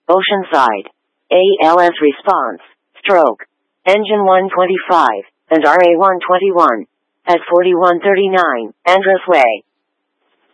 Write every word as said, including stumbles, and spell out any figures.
Oceanside, A L S response, stroke, engine one twenty-five, and R A one twenty-one, at forty-one thirty-nine, Andros Way.